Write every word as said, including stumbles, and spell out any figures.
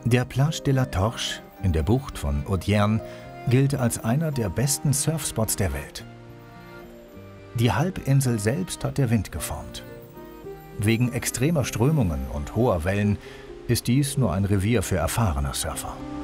Der Plage de la Torche in der Bucht von Audierne gilt als einer der besten Surfspots der Welt. Die Halbinsel selbst hat der Wind geformt. Wegen extremer Strömungen und hoher Wellen ist dies nur ein Revier für erfahrene Surfer.